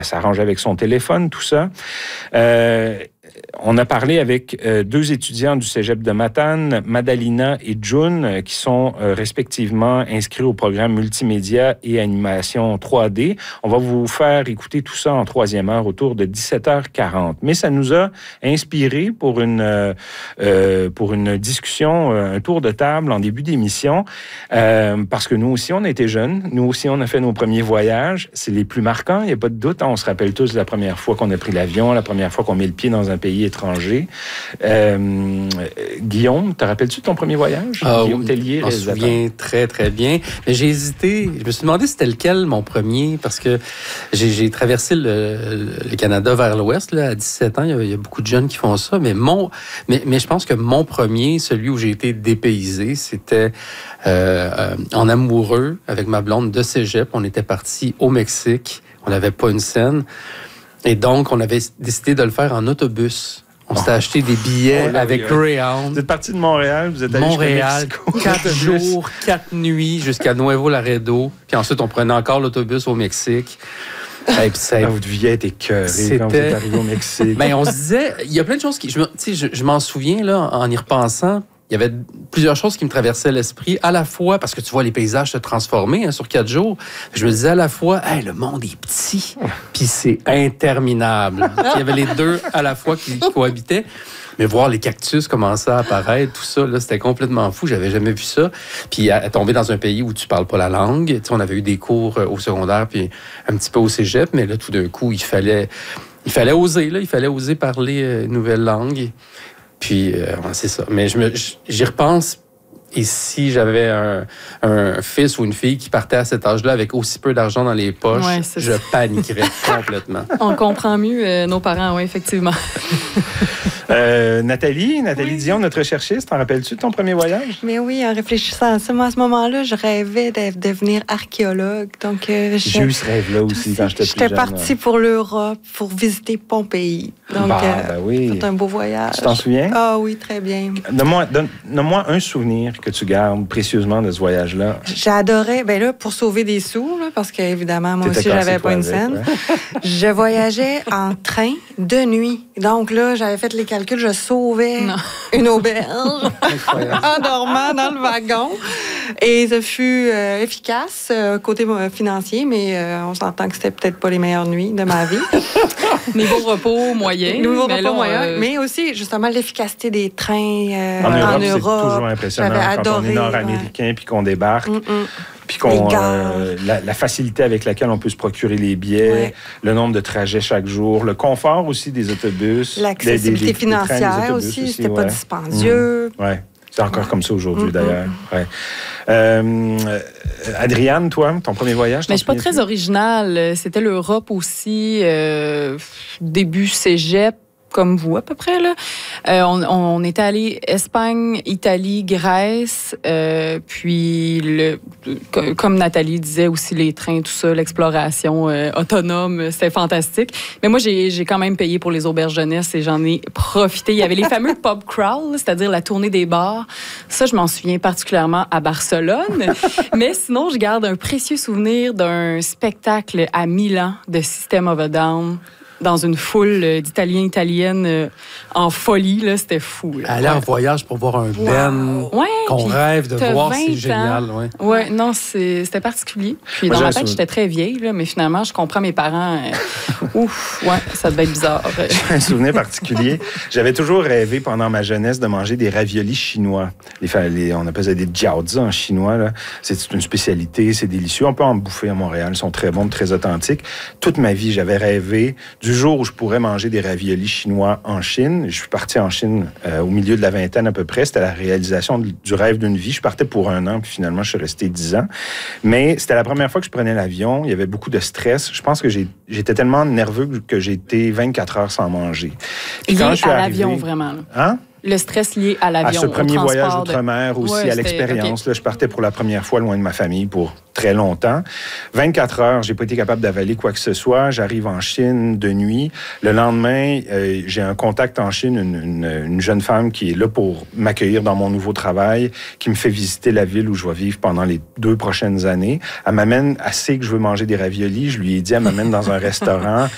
s'arrangeait avec son téléphone, tout ça. On a parlé avec deux étudiants du Cégep de Matane, Madalina et June, qui sont respectivement inscrits au programme multimédia et animation 3D. On va vous faire écouter tout ça en troisième heure autour de 17h40. Mais ça nous a inspiré pour une discussion, un tour de table en début d'émission, parce que nous aussi, on était jeunes. Nous aussi, on a fait nos premiers voyages. C'est les plus marquants, il n'y a pas de doute. On se rappelle tous de la première fois qu'on a pris l'avion, la première fois qu'on met le pied dans un pays étranger. Guillaume, te rappelles-tu de ton premier voyage? Guillaume Tellier, je m'en souviens très, très bien. Mais j'ai hésité. Je me suis demandé c'était lequel mon premier, parce que j'ai traversé le Canada vers l'ouest là, à 17 ans. Il y a beaucoup de jeunes qui font ça. Mais je pense que mon premier, celui où j'ai été dépaysé, c'était en amoureux avec ma blonde de cégep. On était partis au Mexique. On n'avait pas une scène. Et donc, on avait décidé de le faire en autobus. On s'était acheté des billets avec Greyhound. Vous êtes parti de Montréal, vous êtes allé Montréal, 4 jours, 4 nuits jusqu'à Nuevo Laredo. Puis ensuite, on prenait encore l'autobus au Mexique. Vous deviez être écœuré quand vous êtes arrivé au Mexique. Ben, on se disait, il y a plein de choses qui... Je m'en souviens, là, en y repensant. Il y avait plusieurs choses qui me traversaient l'esprit, à la fois, parce que tu vois les paysages se transformer sur 4 jours. Je me disais à la fois, hey, le monde est petit, puis c'est interminable. Il y avait les deux à la fois qui cohabitaient. Mais voir les cactus commencer à apparaître, tout ça, là, c'était complètement fou. J'avais jamais vu ça. Puis à tomber dans un pays où tu parles pas la langue. Tu sais, on avait eu des cours au secondaire, puis un petit peu au cégep, mais là, tout d'un coup, il fallait oser, là. Il fallait oser parler une nouvelle langue. Puis, c'est ça. Mais j'y repense. Et si j'avais un fils ou une fille qui partait à cet âge-là avec aussi peu d'argent dans les poches, je paniquerais complètement. On comprend mieux nos parents, oui, effectivement. Nathalie Dion, notre recherchiste, t'en rappelles-tu de ton premier voyage? Mais oui, en réfléchissant à ça, moi, à ce moment-là, je rêvais de devenir archéologue. Donc, j'ai eu ce rêve-là aussi quand j'étais plus jeune. J'étais partie pour l'Europe, pour visiter Pompéi. Donc, oui. c'est un beau voyage. Tu t'en souviens? Ah oui, très bien. Donne-moi un souvenir que tu gardes précieusement de ce voyage-là. J'adorais, pour sauver des sous, là, parce qu'évidemment, moi aussi, j'avais pas une scène. Ouais. Je voyageais en train de nuit. Donc là, j'avais fait les calculs, je sauvais une auberge en dormant dans le wagon. Et ça fut efficace côté financier, mais on s'entend que c'était peut-être pas les meilleures nuits de ma vie. Niveau repos moyen. Niveau repos moyen, mais aussi, justement, l'efficacité des trains en Europe. C'est toujours impressionnant quand on est nord-américain puis qu'on débarque. Puis la facilité avec laquelle on peut se procurer les billets, le nombre de trajets chaque jour, le confort aussi des autobus. L'accessibilité financière aussi, c'était pas dispendieux. Oui, c'est encore comme ça aujourd'hui d'ailleurs. Adriane, toi, ton premier voyage? Mais je suis pas très originale. C'était l'Europe aussi, début cégep. Comme vous, à peu près, là. On était allé Espagne, Italie, Grèce, puis comme Nathalie disait aussi, les trains, tout ça, l'exploration autonome, c'était fantastique. Mais moi, j'ai quand même payé pour les auberges jeunesse et j'en ai profité. Il y avait les fameux pub crawl, c'est-à-dire la tournée des bars. Ça, je m'en souviens particulièrement à Barcelone. Mais sinon, je garde un précieux souvenir d'un spectacle à Milan de System of a Down. Dans une foule d'Italiens-Italiennes en folie, là, c'était fou. Là. Aller en voyage pour voir un band qu'on rêve de voir, c'est génial. Oui, non, c'était particulier. Puis dans ma tête, j'étais très vieille, là, mais finalement, je comprends mes parents. Ça devait être bizarre. J'ai un souvenir particulier. J'avais toujours rêvé pendant ma jeunesse de manger des raviolis chinois. On appelle ça des jiaozi en chinois. Là. C'est une spécialité, c'est délicieux. On peut en bouffer à Montréal. Ils sont très bons, très authentiques. Toute ma vie, j'avais rêvé du jour où je pourrais manger des raviolis chinois en Chine. Je suis parti en Chine au milieu de la vingtaine à peu près. C'était la réalisation du rêve d'une vie. Je partais pour 1 an, puis finalement, je suis resté 10 ans. Mais c'était la première fois que je prenais l'avion. Il y avait beaucoup de stress. Je pense que j'étais tellement nerveux que j'ai été 24 heures sans manger. Puis quand je suis arrivé... l'avion, vraiment. Hein? Le stress lié à l'avion. À ce premier voyage outre-mer aussi, à l'expérience. Okay. Là, je partais pour la première fois loin de ma famille pour très longtemps. 24 heures, j'ai pas été capable d'avaler quoi que ce soit. J'arrive en Chine de nuit. Le lendemain, j'ai un contact en Chine, une jeune femme qui est là pour m'accueillir dans mon nouveau travail, qui me fait visiter la ville où je vais vivre pendant les 2 prochaines années. Elle m'amène, elle sait que je veux manger des raviolis. Je lui ai dit, elle m'amène dans un restaurant